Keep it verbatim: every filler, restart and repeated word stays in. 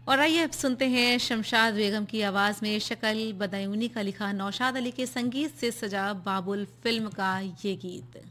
और आइए अब सुनते हैं शमशाद बेगम की आवाज में शक्ल बदयूनी का लिखा नौशाद अली के संगीत से सजा बाबुल फिल्म का ये गीत।